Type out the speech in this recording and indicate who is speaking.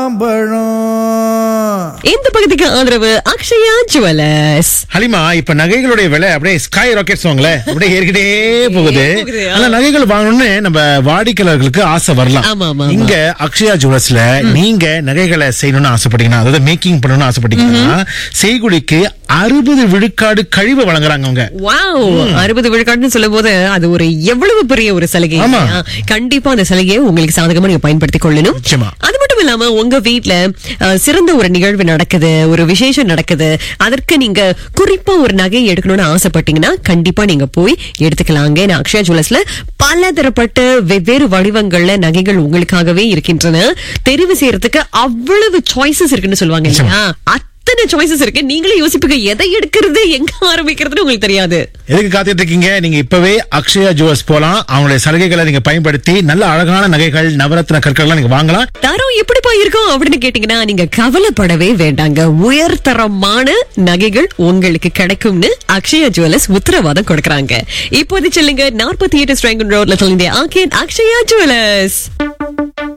Speaker 1: இந்த பகுதிக்கு ஆதரவு அக்ஷயா ஜுவல்லர்ஸ்.
Speaker 2: ஹலிமா, இப்ப நகைகளுடைய விலை அப்படியே ஸ்கை ராக்கெட்ஸ் அப்படியே ஏறிக்கிட்டே போகுது. ஆனா நகைகள் வாங்கணும்னு நம்ம வாடிக்கையாளர்களுக்கு ஆசை வரலாம். இங்க அக்ஷயா ஜுவல்லர்ஸ்ல நீங்க நகைகளை செய்யணும்னு ஆசைப்பட்டீங்கன்னா, அதாவது மேக்கிங் பண்ணணும்னு ஆசைப்பட்டீங்கன்னா, செய்குலிக்கு 60 விழுக்காடு கழிவு வழங்குறாங்க அவங்க.
Speaker 1: 60 விழுக்காடுன்னு சொல்லும் போது அது ஒரு எவ்வளவு பெரிய ஒரு சலுகை. கண்டிப்பா அந்த சலுகையை உங்களுக்கு சாதகமா நீங்க பயன்படுத்திக் கொள்ளணும். அது மட்டும் இல்லாம உங்க வீட்டுல சிறந்த ஒரு நிகழ்வு நடக்குது, ஒரு விசேஷம் நடக்குது, அதற்கு நீங்க குறிப்பா ஒரு நகை எடுக்கணும்னு ஆசைப்பட்டீங்கன்னா கண்டிப்பா நீங்க போய் எடுத்துக்கலாங்க. அக்ஷயா ஜுவல்லர்ஸ்ல பல தரப்பட்ட வெவ்வேறு வடிவங்கள்ல நகைகள் உங்களுக்காகவே இருக்கின்றன. தெரிவு செய்யறதுக்கு அவ்வளவு சாய்ஸஸ் இருக்குன்னு சொல்லுவாங்க இல்லையா? அத்தனை சாய்ஸஸ் இருக்கு. நீங்களே யோசிப்பீங்க எதை எடுக்கிறது, எங்க ஆரம்பிக்கிறதுன்னு உங்களுக்கு தெரியாது.
Speaker 2: எதுக்கு காத்துட்டு இருக்கீங்க? நீங்க இப்பவே அக்ஷயா ஜுவல்ஸ் போலாம். அவங்களுடைய சலுகைகளை நீங்க பயன்படுத்தி நல்ல அழகான நகைகள், நவரத்ன கற்கள் நீங்க வாங்கலாம்.
Speaker 1: தரம் எப்படிப்பா இருக்கும் அப்படின்னு கேட்டீங்கன்னா நீங்க கவலைப்படவே வேண்டாங்க. உயர்தரமான நகைகள் உங்களுக்கு கிடைக்கும்னு அக்ஷயா ஜுவல்லர்ஸ் உத்தரவாதம் கொடுக்கறாங்க. இப்போது சொல்லுங்க, 48 ஸ்ட்ராங்கன் ரோட்ல சொல்லுங்க அக்ஷயா ஜுவல்லர்ஸ்.